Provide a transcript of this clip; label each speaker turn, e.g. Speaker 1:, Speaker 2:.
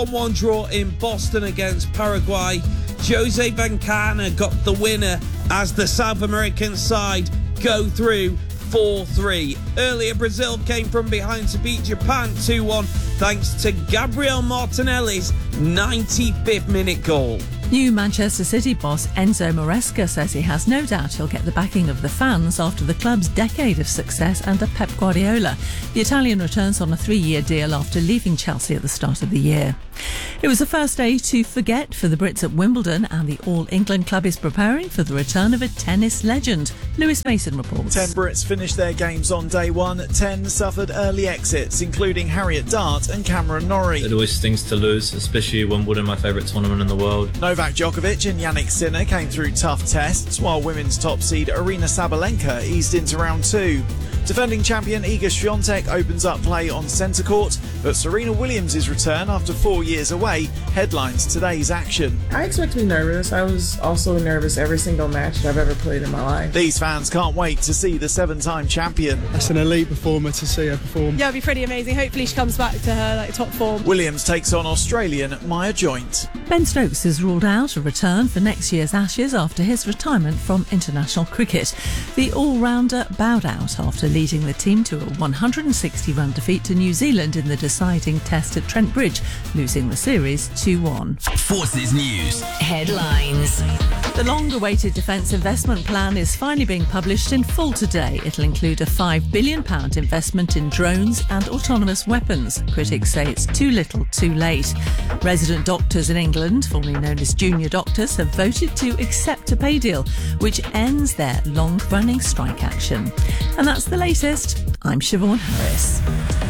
Speaker 1: 1-1 draw in Boston against Paraguay. Jose Bencana got the winner as the South American side go through 4-3. Earlier, Brazil came from behind to beat Japan 2-1 thanks to Gabriel Martinelli's 95th minute goal.
Speaker 2: New Manchester City boss Enzo Maresca says he has no doubt he'll get the backing of the fans after the club's decade of success under Pep Guardiola. The Italian returns on a 3-year deal after leaving Chelsea at the start of the year. It was the first day to forget for the Brits at Wimbledon, and the All England club is preparing for the return of a tennis legend. Lewis Mason reports.
Speaker 3: 10 Brits finished their games on day one. 10 suffered early exits, including Harriet Dart and Cameron Norrie.
Speaker 4: It always stings to lose, especially Wimbledon, my favourite tournament in the world.
Speaker 3: Novak Djokovic and Yannick Sinner came through tough tests, while women's top seed Aryna Sabalenka eased into round 2. Defending champion Iga Swiatek opens up play on centre court, but Serena Williams' return after 4 years away headlines today's action.
Speaker 5: I expect to be nervous. I was also nervous every single match that I've ever played in my life.
Speaker 3: These fans can't wait to see the 7-time champion.
Speaker 6: That's an elite performer to see her perform.
Speaker 7: Yeah, it'll be pretty amazing. Hopefully she comes back to her top form.
Speaker 3: Williams takes on Australian Maya Joint.
Speaker 2: Ben Stokes has ruled out a return for next year's Ashes after his retirement from international cricket. The all-rounder bowed out after leading the team to a 160-run defeat to New Zealand in the deciding test at Trent Bridge, losing the series 2-1.
Speaker 8: Forces News
Speaker 9: headlines.
Speaker 2: The long-awaited Defence Investment Plan is finally being published in full today. It'll include a £5 billion investment in drones and autonomous weapons. Critics say it's too little, too late. Resident doctors in England, formerly known as junior doctors, have voted to accept a pay deal, which ends their long-running strike action. And that's the latest. I'm Siobhan Harris.